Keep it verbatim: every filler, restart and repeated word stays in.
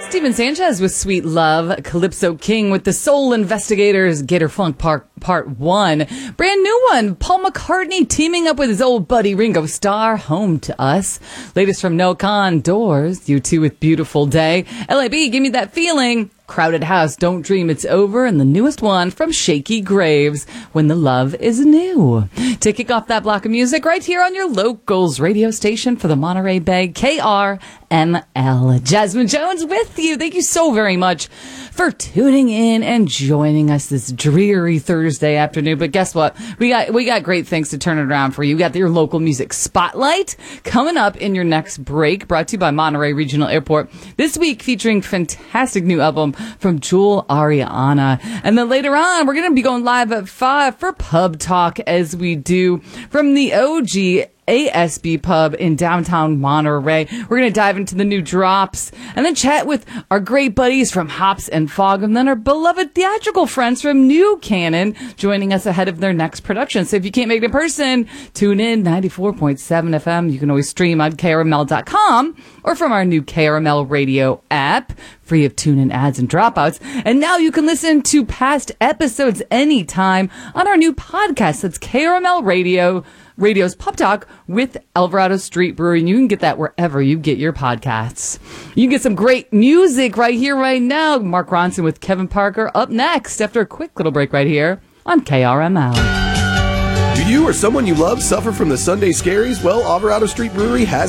Steven Sanchez with Sweet Love, Calypso King with the Soul Investigators, Gator Funk Part, Part one. Brand new one, Paul McCartney teaming up with his old buddy Ringo Starr, Home to Us. Latest from No Con, Doors, U two with Beautiful Day. L A B, Give Me That Feeling. Crowded House, Don't Dream It's Over, and the newest one from Shaky Graves, When the Love Is New. To kick off that block of music right here on your locals radio station for the Monterey Bay, K R M L. Jasmine Jones with you. Thank you so very much for tuning in and joining us this dreary Thursday afternoon. But guess what? We got we got great things to turn it around for you. We got your local music spotlight coming up in your next break, brought to you by Monterey Regional Airport. This week featuring fantastic new album from Jewel Ariana. And then later on, we're going to be going live at five for Pub Talk, as we do from the O G A S B Pub in downtown Monterey. We're going to dive into the new drops and then chat with our great buddies from Hops and Fog, and then our beloved theatrical friends from New Canon joining us ahead of their next production. So if you can't make it in person, tune in ninety-four point seven F M. You can always stream on K R M L dot com or from our new K R M L radio app, free of tune-in ads and dropouts. And now you can listen to past episodes anytime on our new podcast. That's K R M L Radio. Radio's Pub Talk with Alvarado Street Brewery, and you can get that wherever you get your podcasts. You can get some great music right here, right now. Mark Ronson with Kevin Parker up next after a quick little break right here on K R M L. Do you or someone you love suffer from the Sunday scaries? Well, Alvarado Street Brewery has